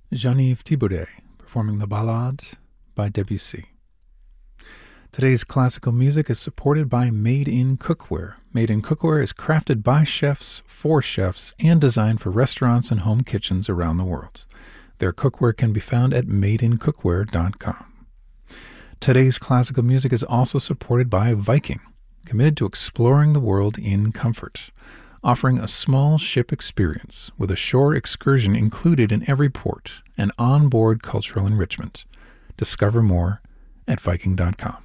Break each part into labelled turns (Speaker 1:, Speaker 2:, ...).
Speaker 1: Jean-Yves Thibaudet performing the Ballade by Debussy. Today's classical music is supported by Made in Cookware. Made in Cookware is crafted by chefs, for chefs, and designed for restaurants and home kitchens around the world. Their cookware can be found at madeincookware.com. Today's classical music is also supported by Viking, committed to exploring the world in comfort, offering a small ship experience with a shore excursion included in every port and onboard cultural enrichment. Discover more at Viking.com.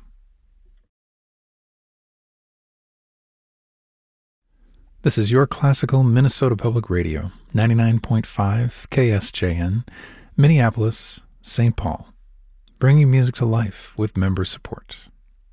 Speaker 1: This is your classical Minnesota Public Radio, 99.5 KSJN, Minneapolis, St. Paul, bringing music to life with member support.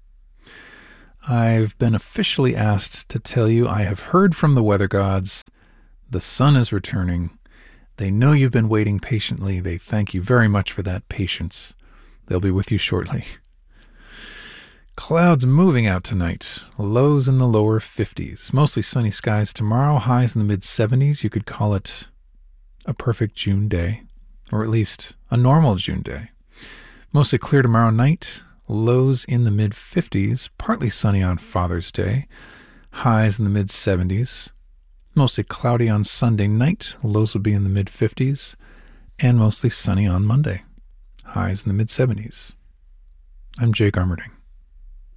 Speaker 1: I've been officially asked to tell you I have heard from the weather gods. The sun is returning. They know you've been waiting patiently. They thank you very much for that patience. They'll be with you shortly. Clouds moving out tonight. Lows in the lower 50s. Mostly sunny skies tomorrow. Highs in the mid-70s. You could call it a perfect June day, or at least a normal June day. Mostly clear tomorrow night. Lows in the mid-50s. Partly sunny on Father's Day. Highs in the mid-70s. Mostly cloudy on Sunday night. Lows will be in the mid-50s. And mostly sunny on Monday. Highs in the mid-70s. I'm Jake Armerding.